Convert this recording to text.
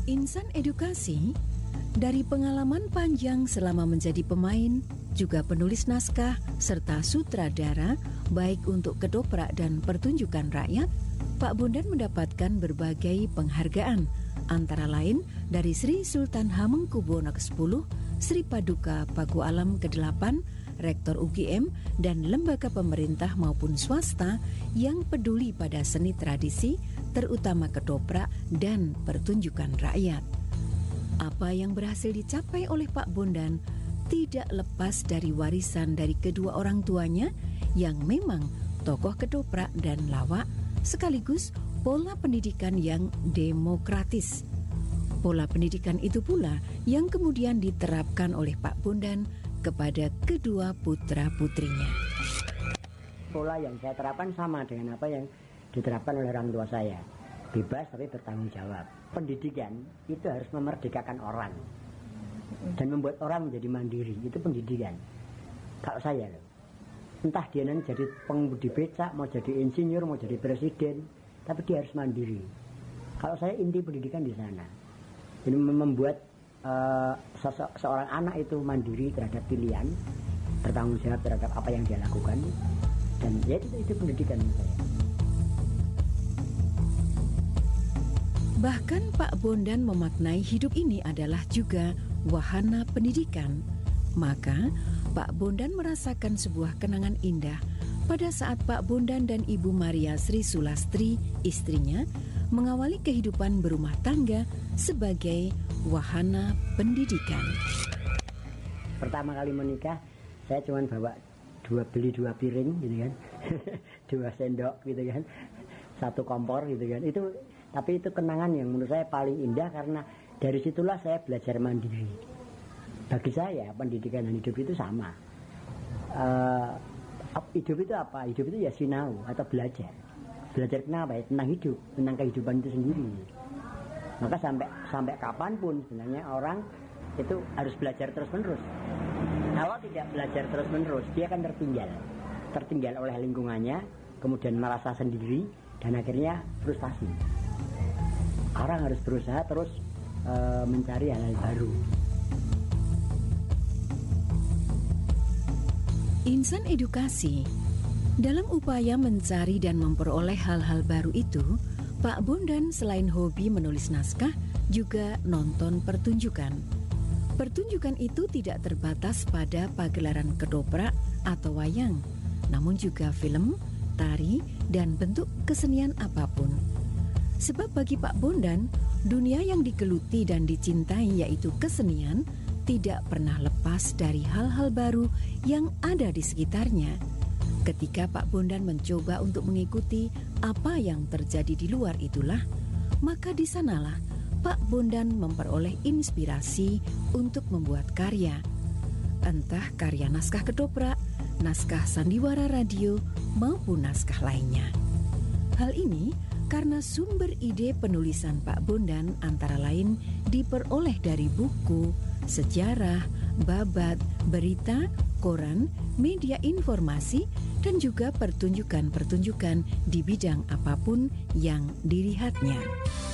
Insan edukasi, dari pengalaman panjang selama menjadi pemain, juga penulis naskah, serta sutradara, baik untuk ketoprak dan pertunjukan rakyat, Pak Bondan mendapatkan berbagai penghargaan, antara lain dari Sri Sultan Hamengkubuwono ke-10, Sri Paduka Paku Alam ke-8, Rektor UGM, dan lembaga pemerintah maupun swasta yang peduli pada seni tradisi, terutama ketoprak dan pertunjukan rakyat. Apa yang berhasil dicapai oleh Pak Bondan tidak lepas dari warisan dari kedua orang tuanya yang memang tokoh ketoprak dan lawak, sekaligus pola pendidikan yang demokratis. Pola pendidikan itu pula yang kemudian diterapkan oleh Pak Bondan kepada kedua putra-putrinya. Pola yang saya terapkan sama dengan apa yang diterapkan oleh orang tua saya. Bebas tapi bertanggung jawab. Pendidikan itu harus memerdekakan orang dan membuat orang menjadi mandiri. Itu pendidikan. Kalau saya, entah dia nanti jadi pengemudi becak, mau jadi insinyur, mau jadi presiden, tapi dia harus mandiri. Kalau saya, inti pendidikan di sana. Ini membuat seorang anak itu mandiri terhadap pilihan, bertanggung jawab terhadap apa yang dia lakukan, dan ya itu pendidikan saya. Bahkan Pak Bondan memaknai hidup ini adalah juga wahana pendidikan. Maka Pak Bondan merasakan sebuah kenangan indah pada saat Pak Bondan dan Ibu Maria Sri Sulastri, istrinya, mengawali kehidupan berumah tangga sebagai wahana pendidikan. Pertama kali menikah, saya cuma bawa beli dua piring gitu kan, 2 sendok gitu kan, 1 kompor gitu kan. Tapi itu kenangan yang menurut saya paling indah karena dari situlah saya belajar mandiri. Bagi saya pendidikan dan hidup itu sama. Hidup itu apa? Hidup itu ya sinau atau belajar. Belajar kenapa ya? Tentang hidup, tentang kehidupan itu sendiri. Maka sampai kapanpun sebenarnya orang itu harus belajar terus-menerus. Kalau tidak belajar terus-menerus, dia akan tertinggal oleh lingkungannya, kemudian merasa sendiri, dan akhirnya frustasi. Orang harus berusaha terus mencari hal-hal baru. Insan edukasi, dalam upaya mencari dan memperoleh hal-hal baru itu, Pak Bondan selain hobi menulis naskah, juga nonton pertunjukan. Pertunjukan itu tidak terbatas pada pagelaran ketoprak atau wayang, namun juga film, tari, dan bentuk kesenian apapun. Sebab bagi Pak Bondan, dunia yang digeluti dan dicintai yaitu kesenian tidak pernah lepas dari hal-hal baru yang ada di sekitarnya. Ketika Pak Bondan mencoba untuk mengikuti apa yang terjadi di luar itulah, maka di sanalah Pak Bondan memperoleh inspirasi untuk membuat karya. Entah karya naskah ketoprak, naskah sandiwara radio, maupun naskah lainnya. Hal ini karena sumber ide penulisan Pak Bondan antara lain diperoleh dari buku, sejarah, babat, berita, koran, media informasi, dan juga pertunjukan-pertunjukan di bidang apapun yang dilihatnya.